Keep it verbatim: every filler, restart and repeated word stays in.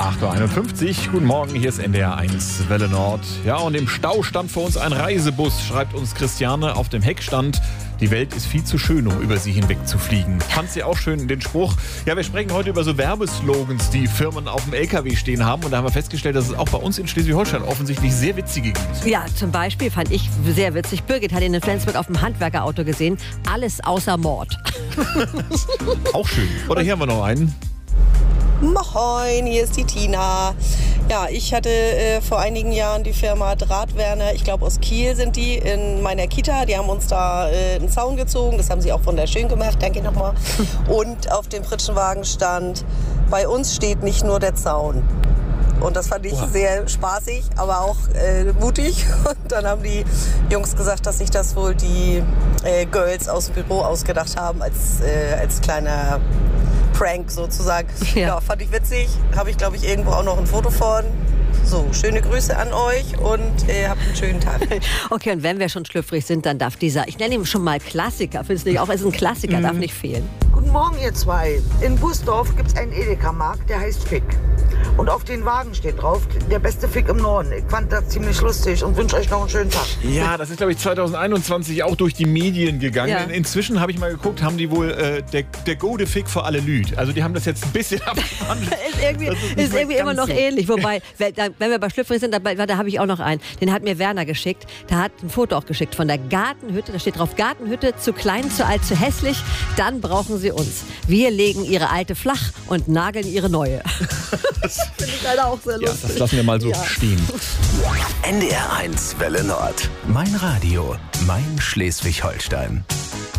acht Uhr einundfünfzig, guten Morgen, hier ist N D R eins Welle Nord. Ja, und im Stau stand vor uns ein Reisebus, schreibt uns Christiane. Auf dem Heck stand: Die Welt ist viel zu schön, um über sie hinweg zu fliegen. Fand sie auch schön, den Spruch. Ja, wir sprechen heute über so Werbeslogans, die Firmen auf dem L K W stehen haben. Und da haben wir festgestellt, dass es auch bei uns in Schleswig-Holstein offensichtlich sehr witzige gibt. Ja, zum Beispiel fand ich sehr witzig. Birgit hat ihn in Flensburg auf dem Handwerkerauto gesehen. Alles außer Mord. Auch schön. Oder hier haben wir noch einen. Moin, hier ist die Tina. Ja, ich hatte äh, vor einigen Jahren die Firma Drahtwerner, ich glaube aus Kiel sind die, in meiner Kita. Die haben uns da äh, einen Zaun gezogen, das haben sie auch wunderschön gemacht, danke nochmal. Und auf dem Pritschenwagen stand: Bei uns steht nicht nur der Zaun. Und das fand ich wow. sehr spaßig, aber auch äh, mutig. Und dann haben die Jungs gesagt, dass sich das wohl die äh, Girls aus dem Büro ausgedacht haben, als, äh, als kleiner Prank sozusagen. Ja, ja, fand ich witzig. Habe ich, glaube ich, irgendwo auch noch ein Foto von. So, schöne Grüße an euch und äh, habt einen schönen Tag. Okay, und wenn wir schon schlüpfrig sind, dann darf dieser, ich nenne ihn schon mal Klassiker, findest du nicht auch? Es ist ein Klassiker, mhm. darf nicht fehlen. Guten Morgen, ihr zwei. In Busdorf gibt es einen Edeka-Markt, der heißt Fick. Und auf den Wagen steht drauf: Der beste Fick im Norden. Ich fand das ziemlich lustig und wünsche euch noch einen schönen Tag. Ja, das ist, glaube ich, zwanzig einundzwanzig auch durch die Medien gegangen. Ja. Inzwischen habe ich mal geguckt, haben die wohl äh, der, der gute Fick für alle Lüd. Also die haben das jetzt ein bisschen abgewandelt. ist irgendwie, ist ist irgendwie immer noch so ähnlich. Wobei, wenn wir bei Schlüpfrig sind, da, da habe ich auch noch einen. Den hat mir Werner geschickt. Der hat ein Foto auch geschickt von der Gartenhütte. Da steht drauf: Gartenhütte, zu klein, zu alt, zu hässlich. Dann brauchen sie uns. Wir legen ihre alte flach und nageln ihre neue. Das finde ich leider auch sehr lustig. Ja, das lassen wir mal so ja. stehen. N D R eins Welle Nord. Mein Radio, mein Schleswig-Holstein.